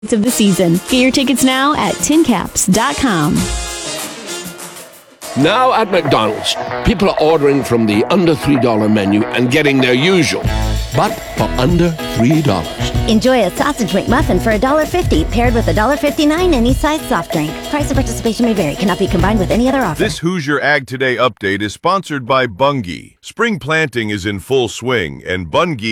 of the season. Get your tickets now at tincaps.com. Now at McDonald's, people are ordering from the under $3 menu and getting their usual, but for under $3. Enjoy a sausage McMuffin for $1.50, paired with $1.59 any size soft drink. Price of participation may vary. Cannot be combined with any other offer. This Hoosier Ag Today update is sponsored by Bunge. Spring planting is in full swing, and Bunge